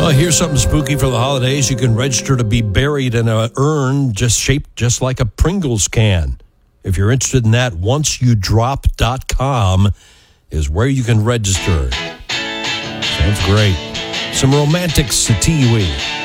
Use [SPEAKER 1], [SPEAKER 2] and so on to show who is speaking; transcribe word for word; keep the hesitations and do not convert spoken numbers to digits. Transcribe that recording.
[SPEAKER 1] Well, here's something spooky for the holidays. You can register to be buried in an urn just shaped just like a Pringles can. If you're interested in that, once you drop dot com is where you can register. Sounds great. Some romantic sativa.